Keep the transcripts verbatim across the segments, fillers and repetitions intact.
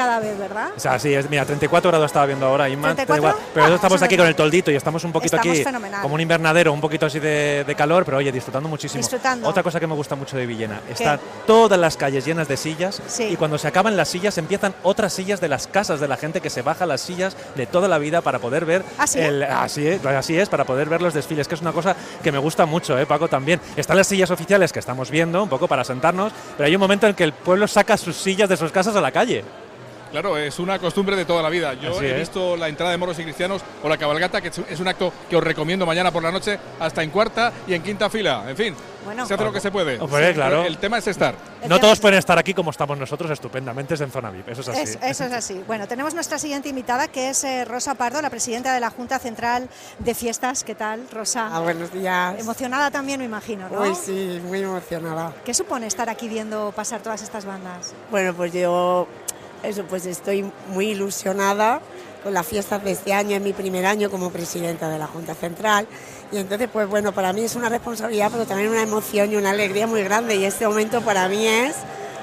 cada vez, ¿verdad? O sea, sí, es, mira, treinta y cuatro grados estaba viendo ahora, Inma. ¿treinta y cuatro? Pero Ah, estamos aquí con el toldito y estamos un poquito estamos aquí fenomenal. como un invernadero, un poquito así de, de calor, pero oye, disfrutando muchísimo. Disfrutando. Otra cosa que me gusta mucho de Villena, está todas las calles llenas de sillas, sí. y cuando se acaban las sillas empiezan otras sillas de las casas de la gente que se baja las sillas de toda la vida para poder ver ¿Ah, sí? el, así, es, así es, para poder ver los desfiles, que es una cosa que me gusta mucho, ¿eh, Paco? También están las sillas oficiales que estamos viendo un poco para sentarnos, pero hay un momento en que el pueblo saca sus sillas de sus casas a la calle. Claro, es una costumbre de toda la vida. Yo Así he es. visto la entrada de moros y cristianos o la cabalgata, que es un acto que os recomiendo mañana por la noche, hasta en cuarta y en quinta fila. En fin, bueno, se hace lo que se puede. Hombre, sí, claro. El tema es estar. No todos pueden estar aquí como estamos nosotros, estupendamente, es en zona V I P, eso es así. Es, eso es así. Bueno, tenemos nuestra siguiente invitada, que es eh, Rosa Pardo, la presidenta de la Junta Central de Fiestas. ¿Qué tal, Rosa? Ah, buenos días. Emocionada también, me imagino, ¿no? Uy, sí, muy emocionada. ¿Qué supone estar aquí viendo pasar todas estas bandas? Bueno, pues yo, eso, pues estoy muy ilusionada con las fiestas de este año, es mi primer año como presidenta de la Junta Central, y entonces, pues bueno, para mí es una responsabilidad, pero también una emoción y una alegría muy grande, y este momento para mí es,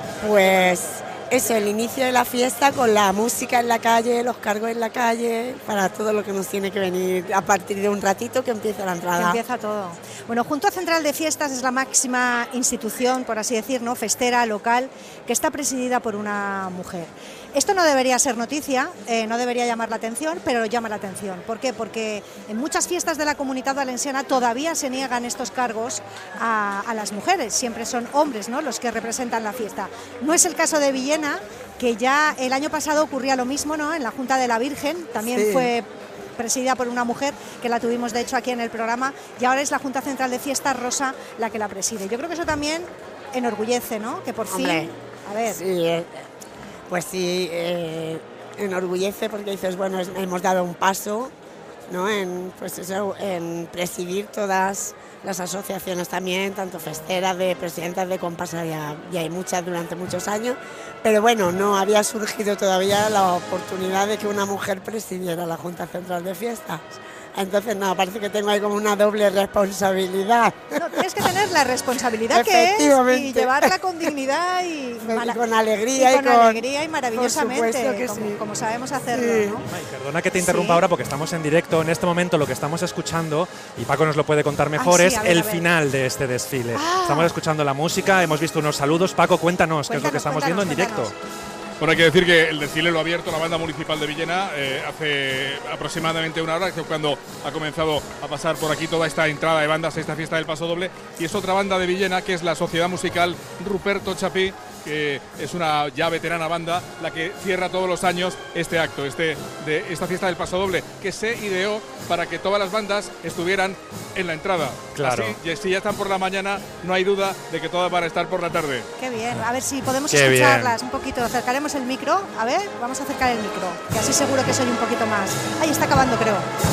pues, eso, el inicio de la fiesta con la música en la calle, los cargos en la calle, para todo lo que nos tiene que venir a partir de un ratito que empieza la entrada. Que empieza todo. Bueno, Junta Central de Fiestas es la máxima institución, por así decir, ¿no?, festera, local, que está presidida por una mujer. Esto no debería ser noticia, eh, no debería llamar la atención, pero llama la atención. ¿Por qué? Porque en muchas fiestas de la Comunidad Valenciana todavía se niegan estos cargos a, a las mujeres, siempre son hombres, ¿no?, los que representan la fiesta. No es el caso de Villena, que ya el año pasado ocurría lo mismo, ¿no?, en la Junta de la Virgen, también sí. fue presidida por una mujer, que la tuvimos de hecho aquí en el programa, y ahora es la Junta Central de Fiestas, Rosa, la que la preside. Yo creo que eso también enorgullece, ¿no?, que por Hombre, fin... A ver... Sí, eh, pues sí, eh, enorgullece porque dices, bueno, es, hemos dado un paso, ¿no?, en, pues eso, en presidir todas las asociaciones también, tanto festeras, de presidentas de comparsa, ya, ya hay muchas durante muchos años, pero bueno, no había surgido todavía la oportunidad de que una mujer presidiera la Junta Central de Fiestas. Entonces, no, parece que tengo ahí como una doble responsabilidad. No, tienes que tener la responsabilidad que es y llevarla con dignidad y, y con alegría. Y con, y con alegría y maravillosamente, que como, sí. como sabemos hacerlo. Sí. ¿no? Ay, perdona que te interrumpa sí. ahora porque estamos en directo. En este momento lo que estamos escuchando, y Paco nos lo puede contar mejor, Ay, sí, es ver, el final de este desfile. Ah. Estamos escuchando la música, hemos visto unos saludos. Paco, cuéntanos, cuéntanos qué es lo que estamos viendo en cuéntanos. directo. Bueno, hay que decir que el desfile lo ha abierto la banda municipal de Villena eh, hace aproximadamente una hora, que es cuando ha comenzado a pasar por aquí toda esta entrada de bandas a esta fiesta del Paso Doble, y es otra banda de Villena, que es la Sociedad Musical Ruperto Chapí, que es una ya veterana banda, la que cierra todos los años este acto, este de esta fiesta del Paso Doble, que se ideó para que todas las bandas estuvieran en la entrada. Claro. Así, y si ya están por la mañana, no hay duda de que todas van a estar por la tarde. Qué bien, a ver si podemos Qué escucharlas bien. un poquito. Acercaremos el micro, a ver, vamos a acercar el micro, que así seguro que soy un poquito más. Ahí está acabando, creo.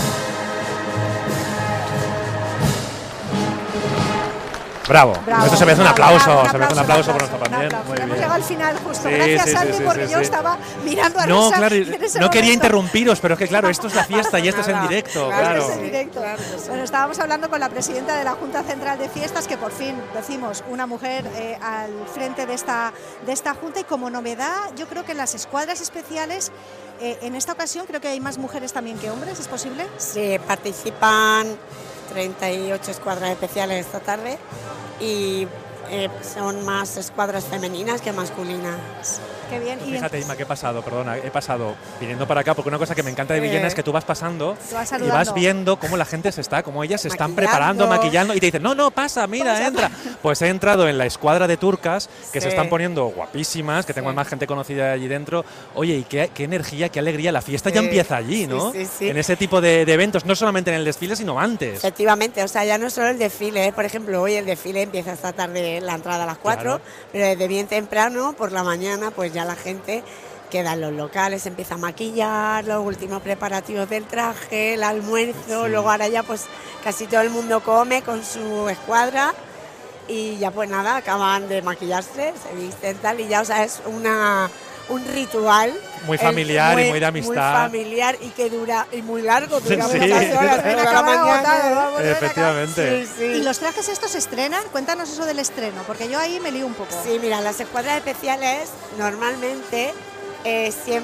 Bravo. Bravo, Esto se merece un bravo, aplauso, bravo, un se merece un aplauso, aplauso por un nuestra aplauso, también. un aplauso. Muy Hemos bien. llegado al final justo. Sí, Gracias, sí, sí, Sandy, sí, porque sí, yo sí. estaba mirando a No, Rosa claro, en no ese quería momento. interrumpiros, pero es que claro, esto es la fiesta y esto es en Nada, directo, claro, claro. Esto es en directo. Claro que sí. Bueno, estábamos hablando con la presidenta de la Junta Central de Fiestas, que por fin decimos una mujer eh, al frente de esta, de esta Junta, y como novedad, yo creo que en las escuadras especiales, eh, en esta ocasión creo que hay más mujeres también que hombres, ¿es posible? Sí, participan treinta y ocho escuadras especiales esta tarde y eh, son más escuadras femeninas que masculinas. Qué bien. Y Fíjate, Inma, que he pasado, perdona, he pasado viniendo para acá, porque una cosa que me encanta de Villena Eh, es que tú vas pasando Te vas y saludando. vas viendo cómo la gente se está, cómo ellas se están Maquillando. preparando, maquillando, y te dicen, no, no, pasa, mira, Pasa. entra. Pues he entrado en la escuadra de turcas, que se Sí. están poniendo guapísimas, que tengo Sí. más gente conocida allí dentro. Oye, y qué, qué energía, qué alegría, la fiesta ya Sí, empieza allí, ¿no? sí, sí, sí. En ese tipo de, de eventos, no solamente en el desfile, sino antes. Efectivamente, o sea, ya no solo el desfile, ¿eh? Por ejemplo, hoy el desfile empieza esta tarde, la entrada a las cuatro, Claro. pero desde bien temprano, por la mañana, pues ya la gente queda en los locales, empieza a maquillar, los últimos preparativos del traje, el almuerzo, Sí. luego ahora ya pues casi todo el mundo come con su escuadra y ya pues nada, acaban de maquillarse, se visten tal y ya, o sea, es una... un ritual Muy el- familiar y muy de amistad. muy familiar y que dura y muy largo, dura Sí. muchas horas, Ven, toda la acaba mañana. agotado, vamos, ven acá. Efectivamente. Sí, sí. ¿Y los trajes estos se estrenan? Cuéntanos eso del estreno, porque yo ahí me lío un poco. Sí, mira, las escuadras especiales normalmente eh, siempre